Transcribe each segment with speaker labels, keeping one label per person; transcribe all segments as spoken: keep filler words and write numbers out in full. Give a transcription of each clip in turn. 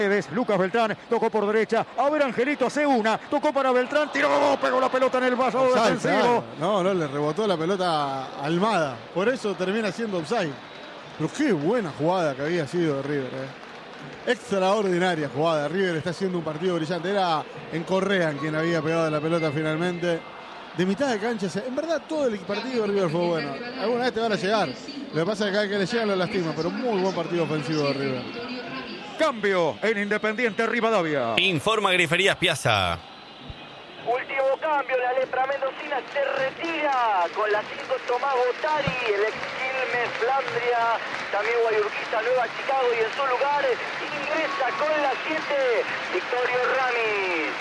Speaker 1: Lucas Beltrán tocó por derecha. A ver, Angelito hace una. Tocó para Beltrán. Tiró. Pegó la pelota en el vaso defensivo.
Speaker 2: No, no, le rebotó la pelota a Almada. Por eso termina siendo offside. Pero qué buena jugada que había sido de River. Eh. Extraordinaria jugada. River está haciendo un partido brillante. Era en Correa quien había pegado la pelota finalmente. De mitad de cancha. En verdad todo el partido de River fue bueno. Alguna vez te van a llegar. Lo que pasa es que cada vez que le llegan lo lastima. Pero muy buen partido ofensivo de River.
Speaker 1: Cambio en Independiente Rivadavia.
Speaker 3: Informa Griferías Piazza.
Speaker 4: Último cambio, la lepra mendocina se retira con la cinco Tomás Botari, el ex Quilmes, Flandria, también Guayurquiza, Nueva Chicago, y en su lugar ingresa con la siete Victorio Ramis.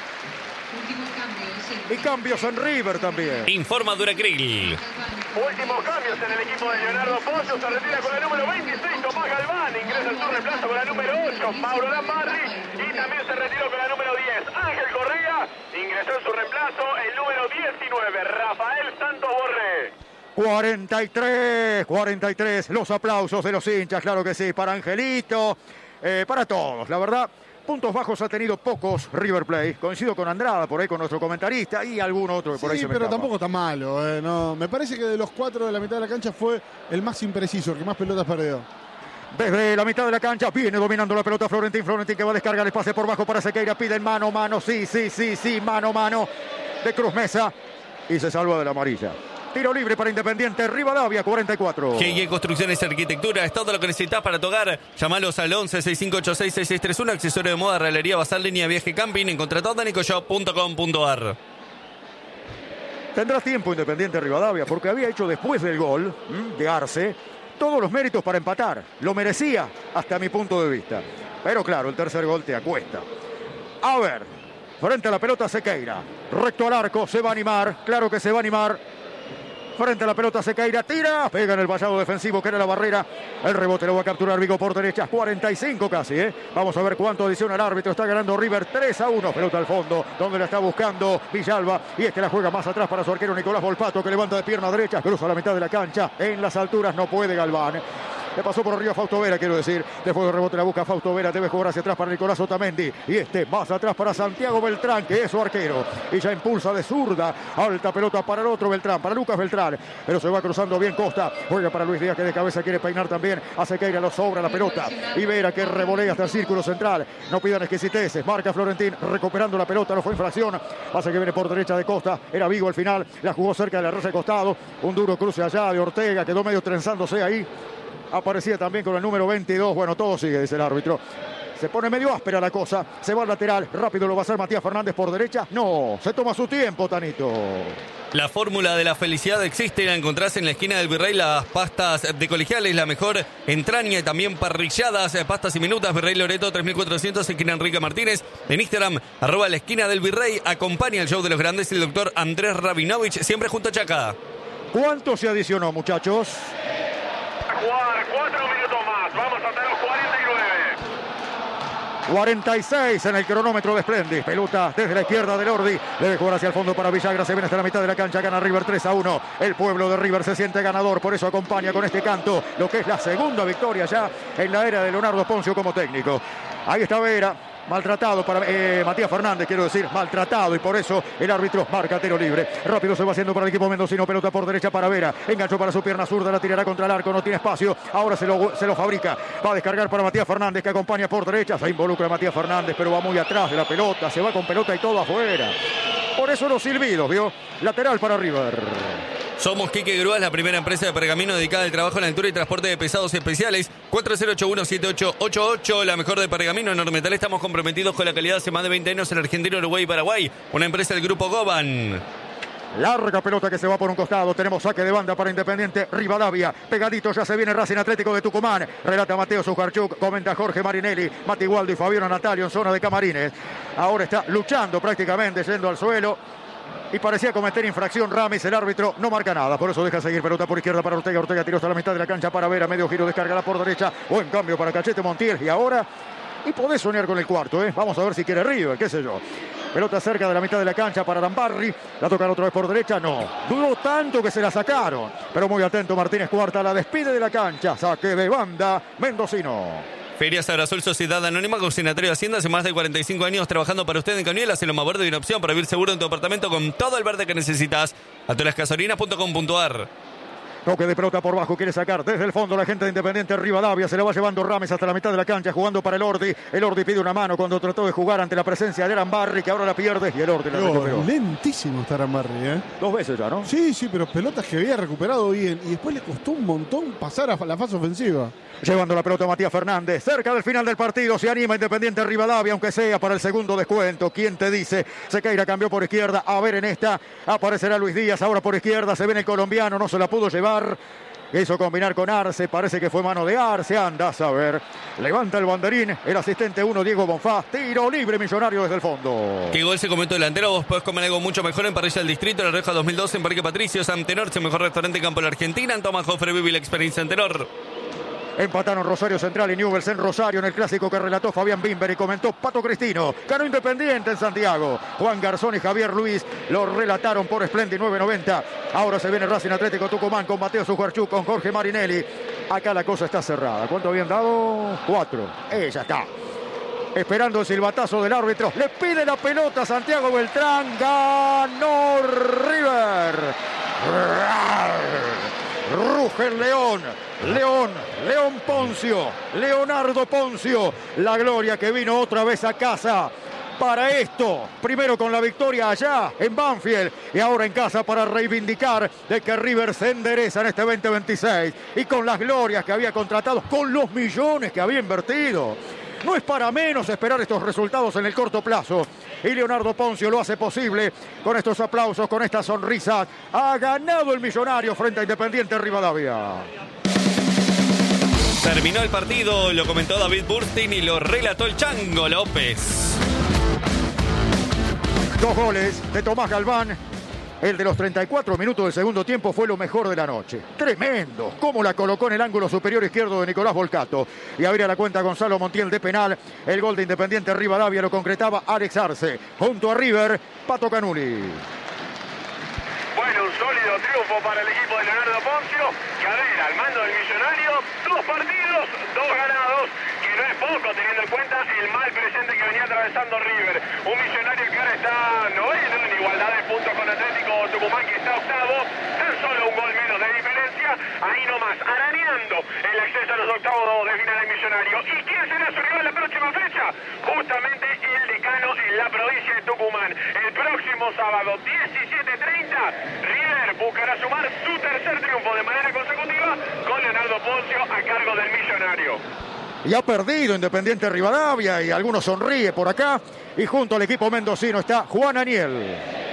Speaker 1: Y cambios en River también.
Speaker 3: Informa Duracril.
Speaker 4: Últimos cambios en el equipo de Leonardo Pozzo. Se retira con el número veintiséis Tomás Galván. Ingresa en su reemplazo con la número ocho Mauro Lambarri. Y también se retiró con la número diez Ángel Correa. Ingresó en su reemplazo el número diecinueve Rafael Santos Borré.
Speaker 1: cuarenta y tres, cuarenta y tres. Los aplausos de los hinchas, claro que sí. Para Angelito, eh, para todos, la verdad. Puntos bajos ha tenido pocos River Plate. Coincido con Andrada, por ahí con nuestro comentarista y algún otro que por
Speaker 2: sí,
Speaker 1: ahí se me
Speaker 2: pero
Speaker 1: escapa.
Speaker 2: tampoco está malo. Eh, no. Me parece que de los cuatro de la mitad de la cancha fue el más impreciso, el que más pelotas perdió.
Speaker 1: Desde la mitad de la cancha viene dominando la pelota Florentín. Florentín que va a descargar el pase por bajo para Sequeira. Piden mano, mano, sí, sí, sí, sí, mano, mano de Cruz Mesa. Y se salva de la amarilla. Tiro libre para Independiente Rivadavia, cuarenta y cuatro.
Speaker 3: G I E Construcciones y Arquitectura, es todo lo que necesitas para tu hogar. Llamalos al once, sesenta y cinco ochenta y seis, sesenta y seis treinta y uno. Accesorio de moda, realería, bazar, línea, viaje, camping. Encontrá todo en nicoshop punto com punto ar.
Speaker 1: Tendrá tiempo Independiente Rivadavia porque había hecho después del gol ¿m? de Arce todos los méritos para empatar. Lo merecía hasta mi punto de vista. Pero claro, el tercer gol te acuesta. A ver, frente a la pelota Sequeira. Recto al arco, se va a animar. Claro que se va a animar. Frente a la pelota Sequeira, tira, pega en el vallado defensivo que era la barrera. El rebote lo va a capturar Vigo por derecha, cuarenta y cinco casi, ¿eh? Vamos a ver cuánto adiciona el árbitro. Está ganando River tres a uno, pelota al fondo, donde la está buscando Villalba. Y es que la juega más atrás para su arquero Nicolás Volpato, que levanta de pierna derecha, cruza la mitad de la cancha. En las alturas no puede Galván. Le pasó por arriba Fausto Vera, quiero decir. Después del rebote la busca Fausto Vera. Debe jugar hacia atrás para Nicolás Otamendi. Y este más atrás para Santiago Beltrán, que es su arquero. Y ya impulsa de zurda. Alta pelota para el otro Beltrán, para Lucas Beltrán. Pero se va cruzando bien Costa. Juega para Luis Díaz, que de cabeza quiere peinar también. A Sequeira lo sobra la pelota. Y Vera que revolea hasta el círculo central. No pidan exquisiteces. Marca Florentín recuperando la pelota. No fue infracción. Pasa que viene por derecha de Costa. Era Vigo al final. La jugó cerca de la raya de costado. Un duro cruce allá de Ortega. Quedó medio trenzándose ahí. Aparecía también con el número veintidós. Bueno, todo sigue, dice el árbitro. Se pone medio áspera la cosa. Se va al lateral. Rápido lo va a hacer Matías Fernández por derecha. No, se toma su tiempo, Tanito.
Speaker 3: La fórmula de la felicidad existe. La encontrás en la esquina del Virrey. Las pastas de colegiales, la mejor entraña y también parrilladas. Pastas y minutas. Virrey Loreto tres mil cuatrocientos. Esquina Enrique Martínez. En Instagram, arroba la esquina del Virrey. Acompaña el show de los grandes el doctor Andrés Rabinovich. Siempre junto a Chaca.
Speaker 1: ¿Cuánto se adicionó, muchachos?
Speaker 4: Jugar cuatro minutos más. Vamos hasta los cuarenta y nueve.
Speaker 1: cuarenta y seis en el cronómetro de Splendid. Pelota desde la izquierda de Lordi. Debe jugar hacia el fondo para Villagra. Se viene hasta la mitad de la cancha. Gana River tres a uno. El pueblo de River se siente ganador. Por eso acompaña con este canto lo que es la segunda victoria ya en la era de Leonardo Poncio como técnico. Ahí está Vera. Maltratado para eh, Matías Fernández, quiero decir, maltratado, y por eso el árbitro marca tiro libre. Rápido se va haciendo para el equipo mendocino, pelota por derecha para Vera, enganchó para su pierna zurda, la tirará contra el arco, no tiene espacio, ahora se lo, se lo fabrica, va a descargar para Matías Fernández, que acompaña por derecha, se involucra Matías Fernández, pero va muy atrás de la pelota, se va con pelota y todo afuera. Por eso los silbidos, ¿vio? Lateral para River.
Speaker 3: Somos Quique Grúas, la primera empresa de pergamino dedicada al trabajo en altura y transporte de pesados especiales. cuatro cero ocho uno siete ocho ocho ocho, la mejor de pergamino. En Ormetal estamos comprometidos con la calidad hace más de veinte años en Argentina, Uruguay y Paraguay. Una empresa del grupo Goban.
Speaker 1: Larga pelota que se va por un costado. Tenemos saque de banda para Independiente Rivadavia. Pegadito ya se viene Racing Atlético de Tucumán. Relata Mateo Sujarchuk. Comenta Jorge Marinelli. Mati Gualdo y Fabiano Natalio en zona de camarines. Ahora está luchando prácticamente, yendo al suelo. Y parecía cometer infracción Ramis, el árbitro no marca nada, por eso deja seguir, pelota por izquierda para Ortega, Ortega tiró hasta la mitad de la cancha para Vera, medio giro, descarga por derecha, buen cambio para Cachete Montiel, y ahora, y podés soñar con el cuarto, ¿eh? Vamos a ver si quiere River, qué sé yo. Pelota cerca de la mitad de la cancha para Lambarri, la tocan otra vez por derecha, no, duró tanto que se la sacaron, pero muy atento Martínez Cuarta, la despide de la cancha, saque de banda, mendocino.
Speaker 3: Ferias Agrasol Sociedad Anónima, consignatario de Hacienda, hace más de cuarenta y cinco años trabajando para usted en Cañuelas, en Loma Verde, y una opción para vivir seguro en tu apartamento con todo el verde que necesitas. atolasgasolinas punto com punto ar.
Speaker 1: Toque de pelota por bajo, quiere sacar desde el fondo la gente de Independiente Rivadavia, se la va llevando Rames hasta la mitad de la cancha, jugando para el Ordi. El Ordi pide una mano cuando trató de jugar ante la presencia de Arambarri, que ahora la pierde, y el Ordi la recuperó.
Speaker 2: Lentísimo está Arambarri, ¿eh?
Speaker 1: Dos veces ya, ¿no?
Speaker 2: Sí, sí, pero pelotas que había recuperado bien, y después le costó un montón pasar a la fase ofensiva.
Speaker 1: Llevando la pelota Matías Fernández, cerca del final del partido, se anima Independiente Rivadavia, aunque sea para el segundo descuento. ¿Quién te dice? Sequeira cambió por izquierda, a ver en esta, aparecerá Luis Díaz, ahora por izquierda, se viene el colombiano, no se la pudo llevar. Quiso combinar con Arce, parece que fue mano de Arce, anda a saber. Levanta el banderín, el asistente uno, Diego Bonfá, tiro libre Millonario desde el fondo.
Speaker 3: ¿Qué gol se comentó delantero? Vos podés comer algo mucho mejor en Parrilla del Distrito, La Reja dos mil doce, en Parque Patricios, Antenor, su mejor restaurante en Campo de la Argentina. En Tomás Jofre vive la experiencia Antenor.
Speaker 1: Empataron Rosario Central y Newell's en Rosario en el clásico que relató Fabián Bimber y comentó Pato Cristino. Ganó Independiente en Santiago. Juan Garzón y Javier Luis lo relataron por Splendid nueve noventa. Ahora se viene Racing Atlético Tucumán con Mateo Sujarchuk, con Jorge Marinelli. Acá la cosa está cerrada. ¿Cuánto habían dado? Cuatro. Eh, ya está. Esperando el silbatazo del árbitro. Le pide la pelota a Santiago Beltrán. Ganó River. Ruge el León, León, León Poncio, Leonardo Poncio, la gloria que vino otra vez a casa para esto, primero con la victoria allá en Banfield y ahora en casa para reivindicar de que River se endereza en este veinte veintiséis y con las glorias que había contratado, con los millones que había invertido. No es para menos esperar estos resultados en el corto plazo. Y Leonardo Poncio lo hace posible con estos aplausos, con estas sonrisas. Ha ganado el Millonario frente a Independiente Rivadavia.
Speaker 3: Terminó el partido, lo comentó David Burstein y lo relató el Chango López.
Speaker 1: Dos goles de Tomás Galván. El de los treinta y cuatro minutos del segundo tiempo fue lo mejor de la noche. Tremendo. Cómo la colocó en el ángulo superior izquierdo de Nicolás Volcato. Y abría la cuenta Gonzalo Montiel de penal. El gol de Independiente Rivadavia lo concretaba Alex Arce. Junto a River, Pato Canuli.
Speaker 4: Bueno, un sólido triunfo para el equipo de Leonardo Poncio. Cadera al mando del Millonario. Dos partidos, dos ganados. Que no es poco teniendo en cuenta el mal presente que venía atravesando River. Un Millonario que ahora está noveno en igualdad de puntos con Atlético Tucumán, que está octavo. Tan solo un gol menos de diferencia. Ahí nomás, arañando el acceso a los octavos de final del Millonario. ¿Y quién será su rival la próxima fecha? Justamente el decano en la provincia de Tucumán. El próximo sábado, diecisiete treinta, River buscará sumar su tercer triunfo de manera consecutiva con Leonardo Poncio a cargo del Millonario.
Speaker 1: Y ha perdido Independiente Rivadavia y algunos sonríe por acá. Y junto al equipo mendocino está Juan Aniel.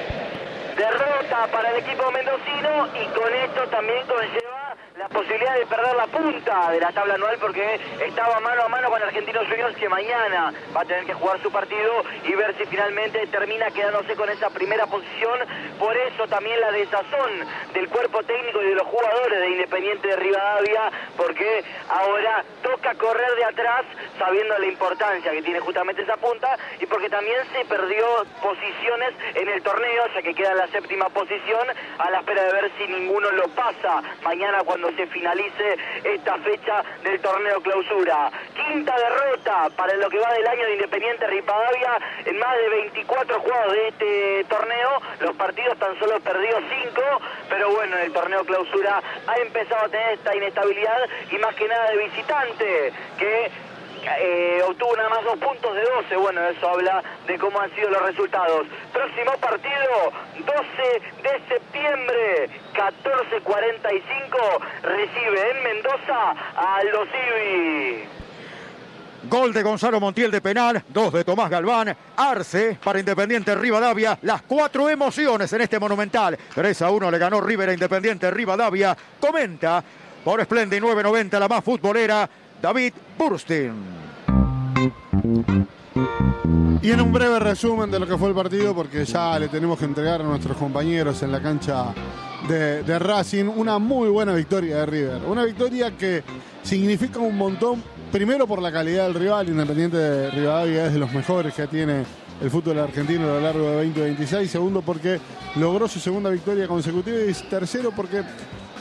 Speaker 5: Derrota para el equipo mendocino y con esto también conlleva la posibilidad de perder la punta de la tabla anual porque estaba mano a mano con Argentinos Juniors, que mañana va a tener que jugar su partido y ver si finalmente termina quedándose con esa primera posición. Por eso también la desazón del cuerpo técnico y de los jugadores de Independiente de Rivadavia, porque ahora toca correr de atrás sabiendo la importancia que tiene justamente esa punta y porque también se perdió posiciones en el torneo, ya que queda en la séptima posición a la espera de ver si ninguno lo pasa mañana cuando se finalice esta fecha del torneo clausura. Quinta derrota para lo que va del año de Independiente Rivadavia en más de veinticuatro jugados de este torneo. Los partidos tan solo perdió cinco, pero bueno, en el torneo clausura ha empezado a tener esta inestabilidad y más que nada de visitante, que Eh, obtuvo nada más dos puntos de doce. Bueno, eso habla de cómo han sido los resultados. Próximo partido, doce de septiembre, catorce cuarenta y cinco, recibe en Mendoza a Aldo Civi.
Speaker 1: Gol de Gonzalo Montiel de penal, dos de Tomás Galván, Arce para Independiente Rivadavia, las cuatro emociones en este Monumental. tres a uno le ganó River a Independiente Rivadavia. Comenta por Splendid nueve noventa, la más futbolera, David Burstein.
Speaker 2: Y en un breve resumen de lo que fue el partido, porque ya le tenemos que entregar a nuestros compañeros en la cancha de, de Racing una muy buena victoria de River. Una victoria que significa un montón, primero por la calidad del rival. Independiente de Rivadavia es de los mejores que tiene el fútbol argentino a lo largo de veinte veintiséis. Segundo, porque logró su segunda victoria consecutiva. Y tercero, porque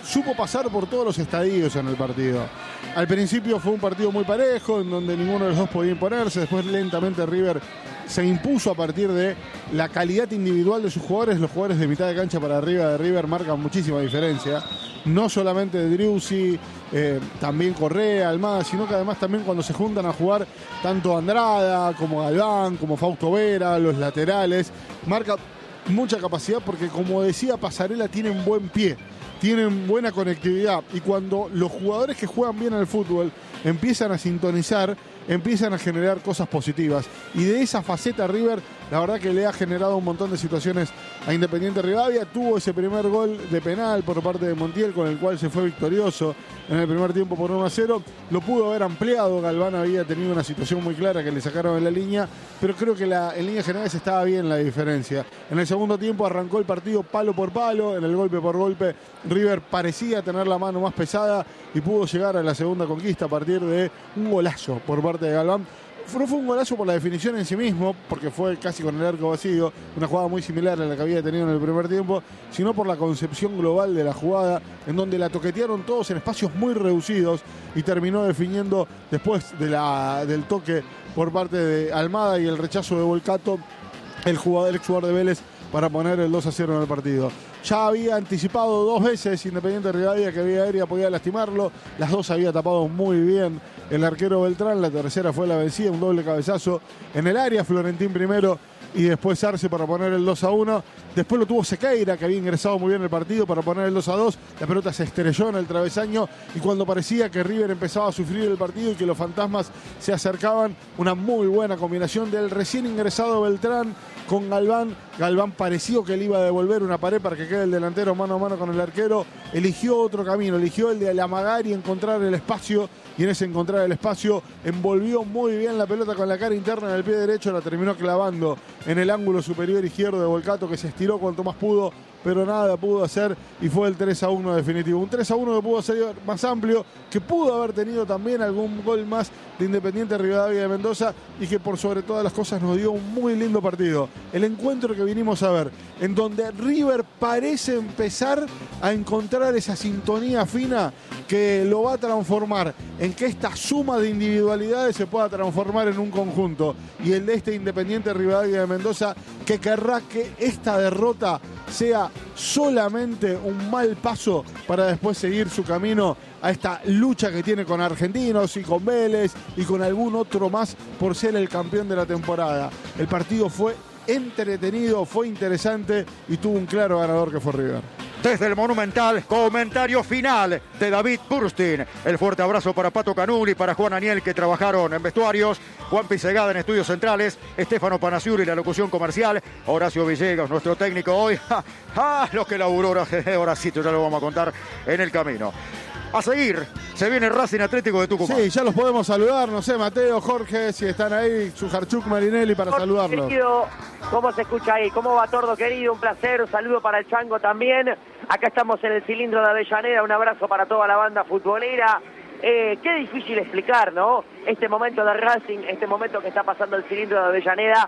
Speaker 2: supo pasar por todos los estadios en el partido. Al principio fue un partido muy parejo, en donde ninguno de los dos podía imponerse. Después lentamente River se impuso a partir de la calidad individual de sus jugadores. Los jugadores de mitad de cancha para arriba de River marcan muchísima diferencia. No solamente de Driussi, eh, también Correa, Almada, sino que además también cuando se juntan a jugar tanto Andrada como Galván, como Fausto Vera, los laterales, marca mucha capacidad porque, como decía Pasarela, tienen buen pie, tienen buena conectividad, y cuando los jugadores que juegan bien al fútbol empiezan a sintonizar, empiezan a generar cosas positivas, y de esa faceta River la verdad que le ha generado un montón de situaciones a Independiente Rivadavia. Tuvo ese primer gol de penal por parte de Montiel, con el cual se fue victorioso en el primer tiempo por uno a cero. Lo pudo haber ampliado, Galván había tenido una situación muy clara que le sacaron en la línea, pero creo que la, en líneas generales estaba bien la diferencia. En el segundo tiempo arrancó el partido palo por palo, en el golpe por golpe River parecía tener la mano más pesada y pudo llegar a la segunda conquista a partir de un golazo por parte de Galván. No fue un golazo por la definición en sí mismo, porque fue casi con el arco vacío, una jugada muy similar a la que había tenido en el primer tiempo, sino por la concepción global de la jugada, en donde la toquetearon todos en espacios muy reducidos y terminó definiendo después de la, del toque por parte de Almada y el rechazo de Volcato, el jugador, el exjugador de Vélez, para poner el dos a cero en el partido. Ya había anticipado dos veces Independiente Rivadavia que había aérea podía lastimarlo, las dos había tapado muy bien el arquero Beltrán, la tercera fue la vencida, un doble cabezazo en el área, Florentín primero y después Arce para poner el dos a uno. Después lo tuvo Sequeira, que había ingresado muy bien el partido, para poner el dos a dos. La pelota se estrelló en el travesaño y cuando parecía que River empezaba a sufrir el partido y que los fantasmas se acercaban, una muy buena combinación del recién ingresado Beltrán con Galván. Galván pareció que le iba a devolver una pared para que quede el delantero mano a mano con el arquero. Eligió otro camino, eligió el de amagar y encontrar el espacio. Y en ese encontrar el espacio envolvió muy bien la pelota con la cara interna en el pie derecho, la terminó clavando en el ángulo superior izquierdo de Volcato, que se estiró cuanto más pudo, pero nada pudo hacer y fue el tres a uno definitivo. Un tres a uno que pudo ser más amplio, que pudo haber tenido también algún gol más de Independiente Rivadavia de Mendoza y que por sobre todas las cosas nos dio un muy lindo partido. El encuentro que vinimos a ver, en donde River parece empezar a encontrar esa sintonía fina que lo va a transformar en que esta suma de individualidades se pueda transformar en un conjunto, y el de este Independiente Rivadavia de Mendoza, que querrá que esta derrota sea solamente un mal paso para después seguir su camino a esta lucha que tiene con Argentinos y con Vélez y con algún otro más por ser el campeón de la temporada. El partido fue entretenido, fue interesante y tuvo un claro ganador que fue River.
Speaker 1: Desde el Monumental, comentario final de David Burstin. El fuerte abrazo para Pato Canuli, para Juan Aniel, que trabajaron en vestuarios, Juan Pisegada en estudios centrales, Estefano Panasiuri la locución comercial, Horacio Villegas, nuestro técnico hoy. ¡Ja, ja! Los que laburó Horacito, ya lo vamos a contar en el camino. A seguir, se viene Racing Atlético de Tucumán.
Speaker 2: Sí, ya los podemos saludar, no sé, Mateo, Jorge, si están ahí, Sujarchuk, Marinelli, para saludarlos.
Speaker 5: Querido, ¿cómo se escucha ahí? ¿Cómo va, Tordo, querido? Un placer, un saludo para el Chango también. Acá estamos en el cilindro de Avellaneda, un abrazo para toda la banda futbolera. Eh, qué difícil explicar, ¿no? Este momento de Racing, este momento que está pasando el cilindro de Avellaneda,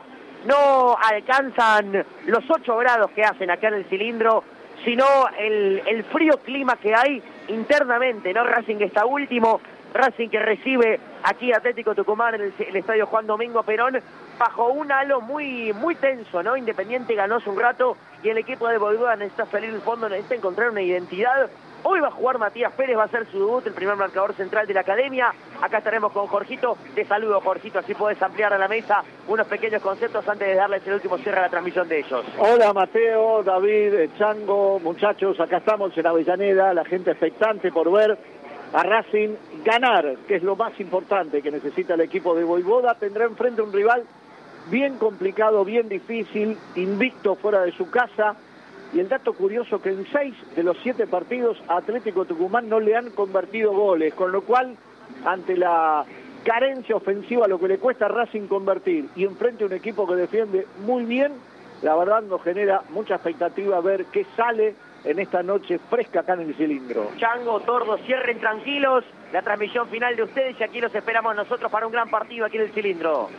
Speaker 5: no alcanzan los ocho grados que hacen acá en el cilindro, sino el, el frío clima que hay internamente, ¿no? Racing está último, Racing que recibe aquí Atlético Tucumán en el, el estadio Juan Domingo Perón, bajo un halo muy muy tenso, ¿no? Independiente ganó hace un rato y el equipo de Boivoda necesita salir del fondo, necesita encontrar una identidad. Hoy va a jugar Matías Pérez, va a hacer su debut, el primer marcador central de la academia. Acá estaremos con Jorgito. Te saludo, Jorgito, así podés ampliar a la mesa unos pequeños conceptos antes de darles el último cierre a la transmisión de ellos.
Speaker 6: Hola, Mateo, David, Chango, muchachos, acá estamos en Avellaneda, la gente expectante por ver a Racing ganar, que es lo más importante que necesita el equipo de Boivoda. Tendrá enfrente un rival bien complicado, bien difícil, invicto fuera de su casa. Y el dato curioso que en seis de los siete partidos a Atlético Tucumán no le han convertido goles, con lo cual, ante la carencia ofensiva, lo que le cuesta a Racing convertir, y enfrente a un equipo que defiende muy bien, la verdad nos genera mucha expectativa ver qué sale en esta noche fresca acá en el cilindro.
Speaker 5: Chango, Tordo, cierren tranquilos la transmisión final de ustedes y aquí los esperamos nosotros para un gran partido aquí en el cilindro.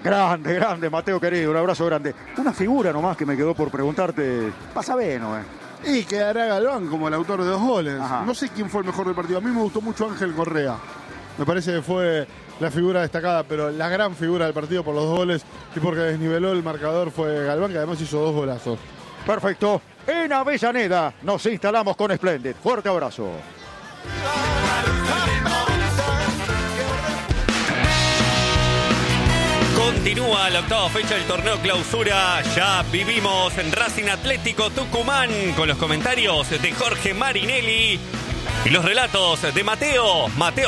Speaker 1: Grande, grande, Mateo querido, un abrazo grande. Una figura nomás que me quedó por preguntarte, pasa bien, ¿no? Eh?
Speaker 2: Y quedará Galván como el autor de dos goles.
Speaker 1: Ajá.
Speaker 2: No sé quién fue el mejor del partido. A mí me gustó mucho Ángel Correa. Me parece que fue la figura destacada, pero la gran figura del partido por los dos goles y porque desniveló el marcador fue Galván, que además hizo dos golazos.
Speaker 1: Perfecto. En Avellaneda nos instalamos con Splendid. Fuerte abrazo.
Speaker 3: Continúa la octava fecha del torneo Clausura. Ya vivimos en Racing Atlético Tucumán con los comentarios de Jorge Marinelli y los relatos de Mateo. Mateo